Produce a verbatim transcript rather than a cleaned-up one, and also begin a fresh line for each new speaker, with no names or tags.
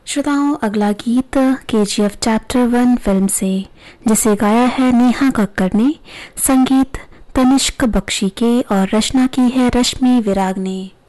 श्रोताओं, अगला गीत केजीएफ चैप्टर वन फिल्म से, जिसे गाया है नेहा कक्कड़ ने, संगीत तनिष्क बख्शी के और रचना की है रश्मि विराग ने।